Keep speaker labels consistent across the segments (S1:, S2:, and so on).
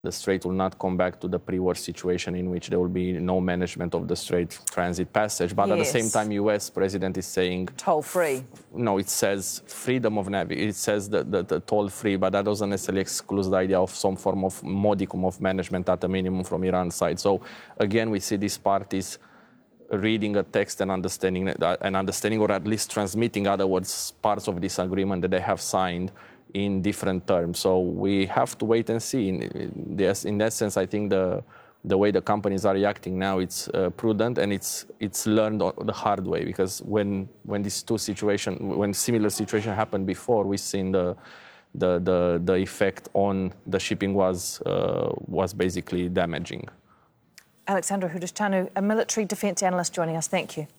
S1: the Strait will not come back to the pre-war situation in which there will be no management of the Strait transit passage. But at the same time, U.S. president is saying...
S2: Toll-free.
S1: No, it says freedom of navigation. It says the toll-free, but that doesn't necessarily exclude the idea of some form of modicum of management at a minimum from Iran's side. So, again, we see these parties reading a text and understanding, or at least transmitting, other words, parts of this agreement that they have signed in different terms. So we have to wait and see. In that sense, I think the way the companies are reacting now, it's prudent, and it's learned the hard way, because when similar situation happened before, we've seen the effect on the shipping was basically damaging.
S2: Alexandra Hudashanu, a military defence analyst, joining us. Thank you.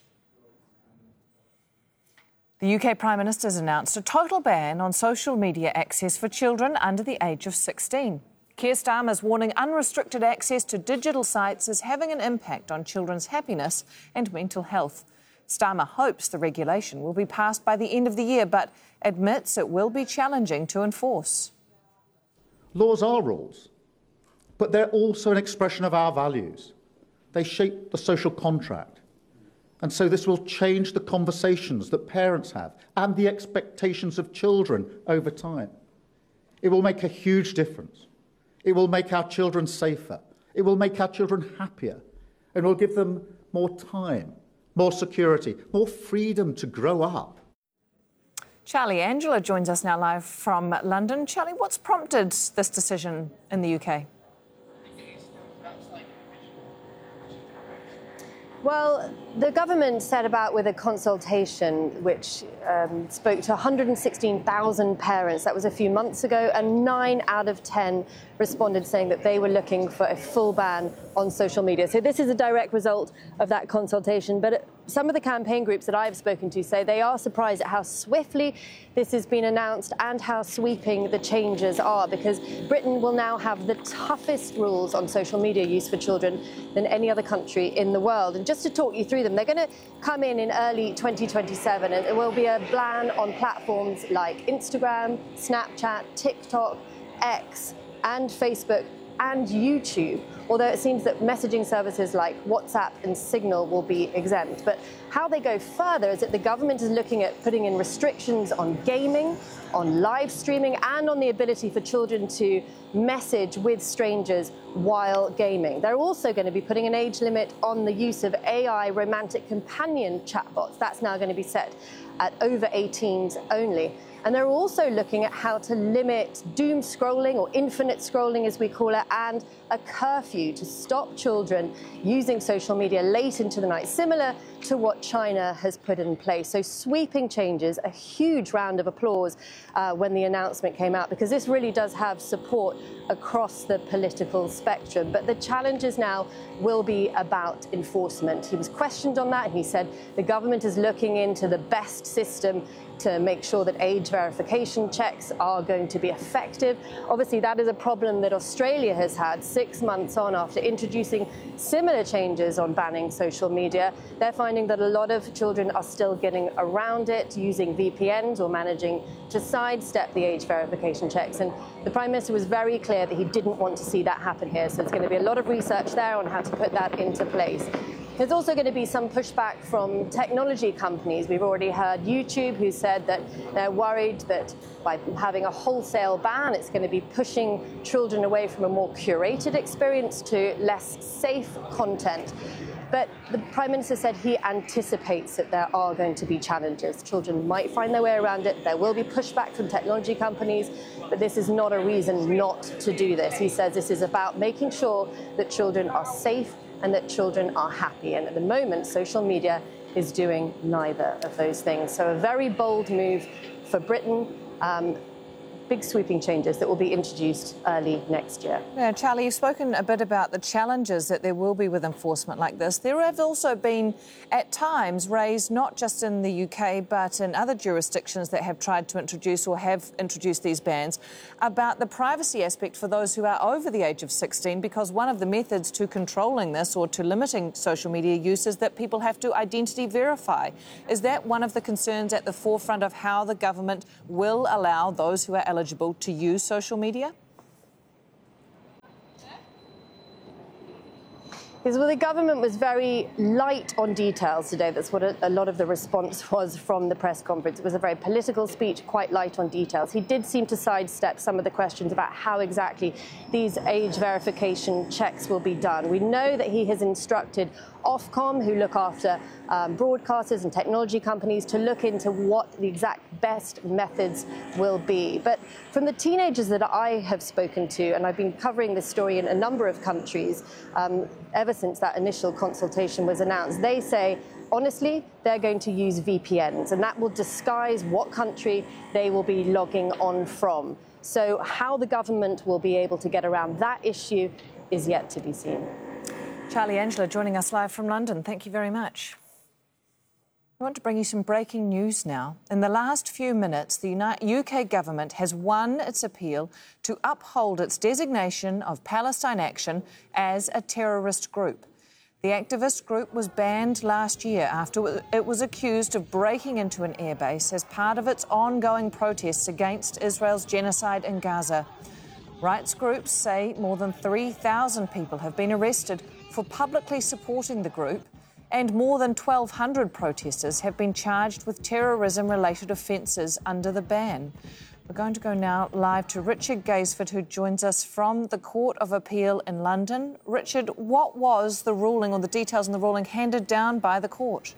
S2: The UK Prime Minister has announced a total ban on social media access for children under the age of 16. Keir Starmer is warning unrestricted access to digital sites is having an impact on children's happiness and mental health. Starmer hopes the regulation will be passed by the end of the year, but admits it will be challenging to enforce.
S3: Laws are rules, but they're also an expression of our values. They shape the social contract. And so this will change the conversations that parents have and the expectations of children over time. It will make a huge difference. It will make our children safer. It will make our children happier. And will give them more time, more security, more freedom to grow up.
S2: Charlie Angela joins us now live from London. Charlie, what's prompted this decision in the UK?
S4: Well, the government set about with a consultation which spoke to 116,000 parents. That was a few months ago, and 9 out of 10 responded saying that they were looking for a full ban on social media. So this is a direct result of that consultation. But some of the campaign groups that I've spoken to say they are surprised at how swiftly this has been announced and how sweeping the changes are, because Britain will now have the toughest rules on social media use for children than any other country in the world. And just to talk you through them, they're going to come in early 2027, and it will be a ban on platforms like Instagram, Snapchat, TikTok, X, and Facebook and YouTube, although it seems that messaging services like WhatsApp and Signal will be exempt. But how they go further is that the government is looking at putting in restrictions on gaming, on live streaming, and on the ability for children to message with strangers while gaming. They're also going to be putting an age limit on the use of AI romantic companion chatbots. That's now going to be set at over 18s only. And they're also looking at how to limit doom scrolling, or infinite scrolling as we call it, and a curfew to stop children using social media late into the night, similar to what China has put in place. So sweeping changes, a huge round of applause when the announcement came out, because this really does have support across the political spectrum. But the challenges now will be about enforcement. He was questioned on that, and he said the government is looking into the best system to make sure that age verification checks are going to be effective. Obviously, that is a problem that Australia has had 6 months on after introducing similar changes on banning social media. They're finding that a lot of children are still getting around it using VPNs or managing to sidestep the age verification checks. And the Prime Minister was very clear that he didn't want to see that happen here. So there's going to be a lot of research there on how to put that into place. There's also going to be some pushback from technology companies. We've already heard YouTube, who said that they're worried that by having a wholesale ban, it's going to be pushing children away from a more curated experience to less safe content. But the Prime Minister said he anticipates that there are going to be challenges. Children might find their way around it. There will be pushback from technology companies, but this is not a reason not to do this. He says this is about making sure that children are safe and that children are happy. And at the moment, social media is doing neither of those things. So a very bold move for Britain. Big sweeping changes that will be introduced early next year.
S2: Yeah, Charlie, you've spoken a bit about the challenges that there will be with enforcement like this. There have also been, at times, raised not just in the UK but in other jurisdictions that have tried to introduce or have introduced these bans about the privacy aspect for those who are over the age of 16, because one of the methods to controlling this or to limiting social media use is that people have to identity verify. Is that one of the concerns at the forefront of how the government will allow those who are eligible to use social media?
S4: Because the government was very light on details today. That's what a lot of the response was from the press conference. It was a very political speech, quite light on details. He did seem to sidestep some of the questions about how exactly these age verification checks will be done. We know that he has instructed Ofcom, who look after broadcasters and technology companies, to look into what the exact best methods will be. But from the teenagers that I have spoken to, and I've been covering this story in a number of countries ever since that initial consultation was announced, they say, honestly, they're going to use VPNs, and that will disguise what country they will be logging on from. So how the government will be able to get around that issue is yet to be seen.
S2: Charlie Angela joining us live from London. Thank you very much. I want to bring you some breaking news now. In the last few minutes, the UK government has won its appeal to uphold its designation of Palestine Action as a terrorist group. The activist group was banned last year after it was accused of breaking into an airbase as part of its ongoing protests against Israel's genocide in Gaza. Rights groups say more than 3,000 people have been arrested for publicly supporting the group, and more than 1,200 protesters have been charged with terrorism-related offences under the ban. We're going to go now live to Richard Gaisford, who joins us from the Court of Appeal in London. Richard, what was the ruling, or the details on the ruling, handed down by the court?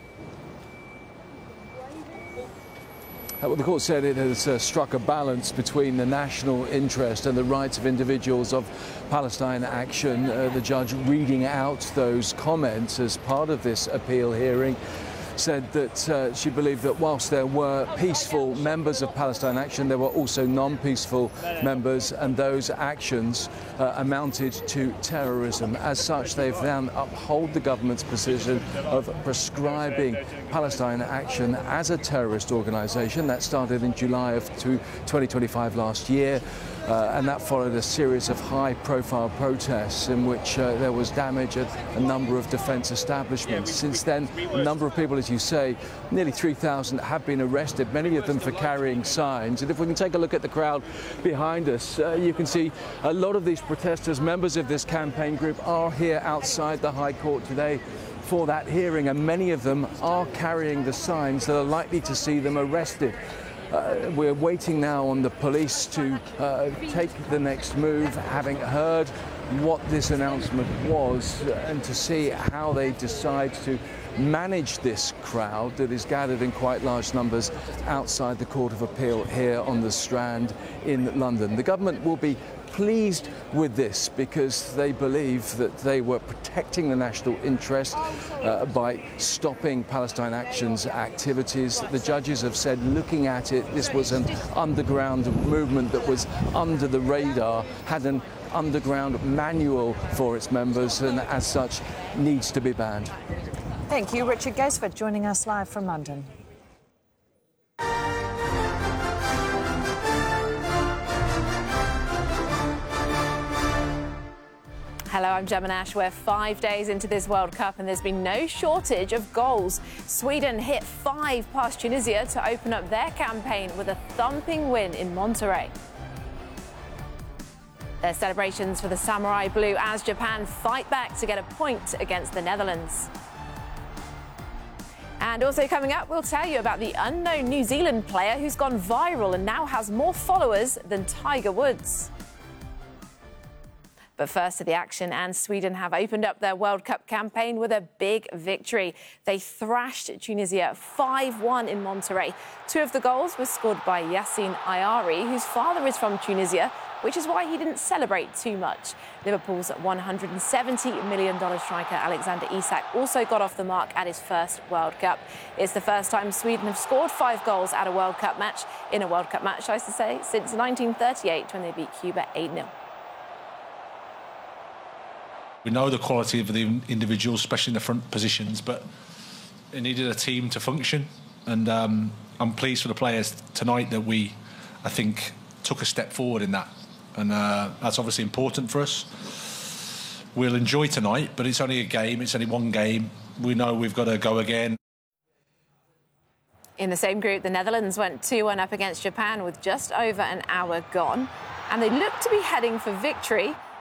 S5: Well, the court said it has struck a balance between the national interest and the rights of individuals of Palestine Action. The judge, reading out those comments as part of this appeal hearing, said that she believed that whilst there were peaceful members of Palestine Action, there were also non-peaceful members, and those actions amounted to terrorism. As such, they've then upheld the government's position of prescribing Palestine Action as a terrorist organisation. That started in July of 2025 last year. And that followed a series of high-profile protests in which there was damage at a number of defence establishments. Since then, a number of people, as you say, nearly 3,000 have been arrested, many of them for carrying signs. And if we can take a look at the crowd behind us, you can see a lot of these protesters, members of this campaign group, are here outside the High Court today for that hearing, and many of them are carrying the signs that are likely to see them arrested. We're waiting now on the police to take the next move, having heard what this announcement was, and to see how they decide to manage this crowd that is gathered in quite large numbers outside the Court of Appeal here on the Strand in London. The government will be pleased with this because they believe that they were protecting the national interest by stopping Palestine Action's activities. The judges have said, looking at it, this was an underground movement that was under the radar, had an underground manual for its members, and as such needs to be banned.
S2: Thank you, Richard Gaisford, joining us live from London.
S6: Hello, I'm Gemma Nash. We're 5 days into this World Cup and there's been no shortage of goals. Sweden hit 5 past Tunisia to open up their campaign with a thumping win in Monterrey. There's celebrations for the Samurai Blue as Japan fight back to get a point against the Netherlands. And also coming up, we'll tell you about the unknown New Zealand player who's gone viral and now has more followers than Tiger Woods. But first to the action, and Sweden have opened up their World Cup campaign with a big victory. They thrashed Tunisia 5-1 in Monterrey. 2 of the goals were scored by Yassine Ayari, whose father is from Tunisia, which is why he didn't celebrate too much. Liverpool's $170 million striker Alexander Isak also got off the mark at his first World Cup. It's the first time Sweden have scored 5 goals at a World Cup match, I should say, since 1938 when they beat Cuba 8-0.
S7: We know the quality of the individuals, especially in the front positions, but it needed a team to function. And I'm pleased for the players tonight that we, I think, took a step forward in that. And that's obviously important for us. We'll enjoy tonight, but it's only a game. It's only one game. We know we've got to go again.
S6: In the same group, the Netherlands went 2-1 up against Japan with just over an hour gone. And they look to be heading for victory.